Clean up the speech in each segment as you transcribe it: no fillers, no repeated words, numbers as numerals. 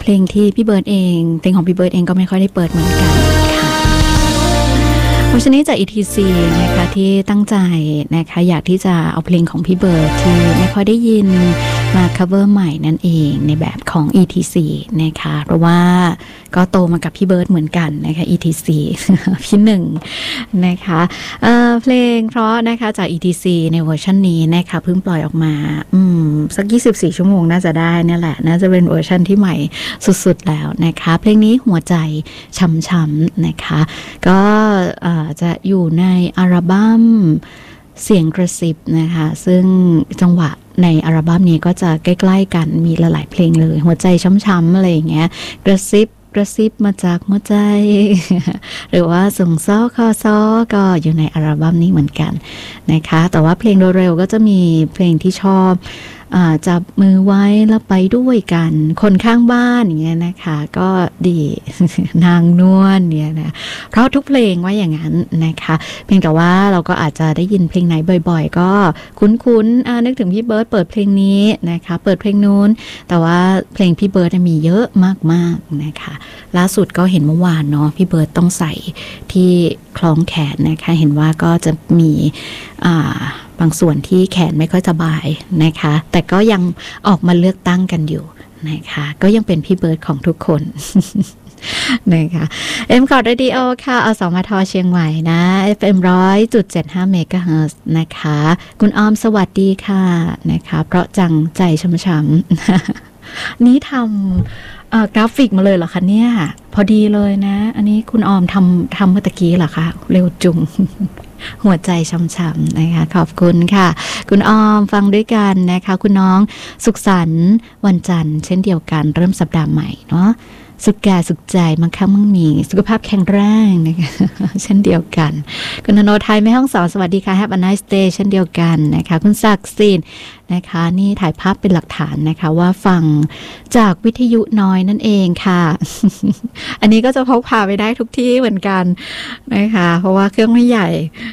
ลงที่พี่เบิร์ดเองเพลงของพี่เบิร์ดเองก็ไม่ค่อยได้เปิดเหมือนกันค่ะเพราะฉะนั้นจาก ETC นะคะที่ตั้งใจนะคะอยากที่จะเอาเพลงของพี่เบิร์ดที่ไม่ค่อยได้ยินมา cover ใหม่นั่นเองในแบบของ ETC นะคะเพราะว่าก็โตมากับพี่เบิร์ดเหมือนกันนะคะ ETC พี่หนึ่งนะคะเพลงเพราะนะคะจาก ETC ในเวอร์ชันนี้นะคะเพิ่งปล่อยออกมาสัก24ชั่วโมงน่าจะได้นี่แหละน่าจะเป็นเวอร์ชันที่ใหม่สุดๆแล้วนะคะเพลงนี้หัวใจช้ำๆนะคะก็จะอยู่ในอัลบั้มเสียงกระซิบนะคะซึ่งจังหวะในอัลบั้มนี้ก็จะใกล้ๆกันมีหลายๆเพลงเลยหัวใจช้ำๆอะไรอย่างเงี้ยกระซิบมาจากหัวใจ หรือว่าส่งซ้อคอซ้อก็อยู่ในอัลบั้มนี้เหมือนกันนะคะแต่ว่าเพลงเร็วๆก็จะมีเพลงที่ชอบจับมือไว้แล้วไปด้วยกันคนข้างบ้านอย่างเงี้ยนะคะก็ดี นางนวลเนี่ยนะเพราะทุกเพลงว่าอย่างนั้นนะคะเพียงแต่ว่าเราก็อาจจะได้ยินเพลงไหนบ่อยๆก็คุ้นๆนึกถึงพี่เบิร์ดเปิดเพลงนี้นะคะเปิดเพลงนู้นแต่ว่าเพลงพี่เบิร์ดมีเยอะมากๆนะคะล่าสุดก็เห็นเมื่อวานเนาะพี่เบิร์ดต้องใส่ที่คล้องแขนนะคะเห็นว่าก็จะมีบางส่วนที่แขนไม่ค่อยสบายนะคะแต่ก็ยังออกมาเลือกตั้งกันอยู่นะคะก็ยังเป็นพี่เบิร์ดของทุกคน นะคะคอร์ดเรดิโอค่ะอสมทเชียงใหม่นะ FM 100.75 เมกะเฮิรตซ์นะคะคุณออมสวัสดีค่ะนะคะเพราะจังใจช้ำๆนี่ทำกราฟิกมาเลยเหรอคะเนี่ยพอดีเลยนะอันนี้คุณออมทำเมื่อตะกี้เหรอคะเร็วจุง หัวใจช้ำๆนะคะขอบคุณค่ะคุณออมฟังด้วยกันนะคะคุณน้องสุขสันต์วันจันทร์เช่นเดียวกันเริ่มสัปดาห์ใหม่เนาะสุขกายสุขใจมั่งคั่งมั่งมีสุขภาพแข็งแรงนะคะเช่นเดียวกันคุณนโนไทยแม่ห้องสอนสวัสดีค่ะ Have a nice day เช่นเดียวกันนะคะคุณศักดิ์สิทธิ์นะคะนี่ถ่ายภาพเป็นหลักฐานนะคะว่าฟังจากวิทยุน้อยนั่นเองค่ะ อันนี้ก็จะพกพาไปได้ทุกที่เหมือนกันนะคะเพราะว่าเครื่องไม่ใหญ่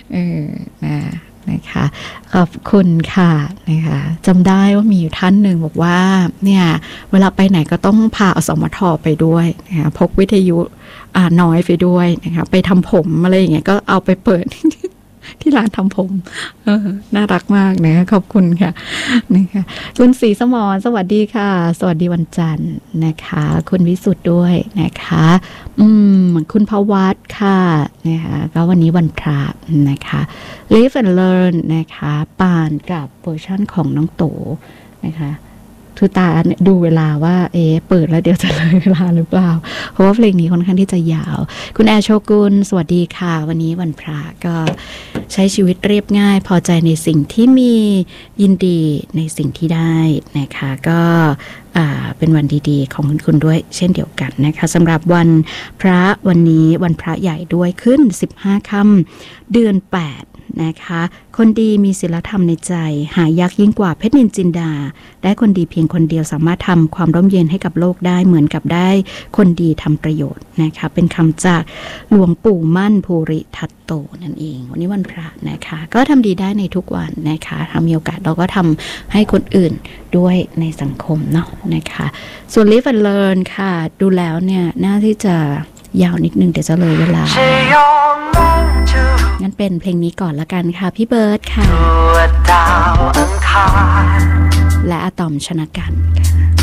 นะคะขอบคุณค่ะนะคะจำได้ว่ามีอยู่ท่านหนึ่งบอกว่าเนี่ยเวลาไปไหนก็ต้องพาอสมทไปด้วยนะคะพกวิทยุน้อยไปด้วยนะคะไปทำผมอะไรอย่างเงี้ยก็เอาไปเปิด ที่ร้านทำผมน่ารักมากนะคะขอบคุณค่ะนะคะคุณศรีสมรสวัสดีค่ะสวัสดีวันจันทร์นะคะคุณวิสุทธ์ด้วยนะคะคุณภวัตค่ะนะคะก็วันนี้วันพระนะคะ Live and Learn นะคะป่านกับเวอร์ชั่นของน้องโตนะคะทุตาดูเวลาว่าเปิดแล้วเดี๋ยวจะเลยเวลาหรือเปล่าเพราะว่าเพลงนี้ค่อนข้างที่จะยาวคุณแอร์โชกุลสวัสดีค่ะวันนี้วันพระก็ใช้ชีวิตเรียบง่ายพอใจในสิ่งที่มียินดีในสิ่งที่ได้นะคะก็เป็นวันดีๆของคุณด้วยเช่นเดียวกันนะคะสำหรับวันพระวันนี้วันพระใหญ่ด้วยขึ้น15ค่ำเดือน8นะคะคนดีมีศีลธรรมในใจหายากยิ่งกว่าเพชรนินจินดาได้คนดีเพียงคนเดียวสามารถทำความร่มเย็นให้กับโลกได้เหมือนกับได้คนดีทำประโยชน์นะคะเป็นคำจากหลวงปู่มั่นภูริทัตโตนั่นเองวันนี้วันพระนะคะก็ทำดีได้ในทุกวันนะคะถ้ามีโอกาสเราก็ทำให้คนอื่นด้วยในสังคมเนาะนะคะส่วน Live and Learn ค่ะดูแล้วเนี่ยน่าที่จะยาวนิดนึงเดี๋ยวจะเลยเวลางั้นเป็นเพลงนี้ก่อนละกันค่ะพี่เบิร์ดค่ะและอะตอมชนะกัน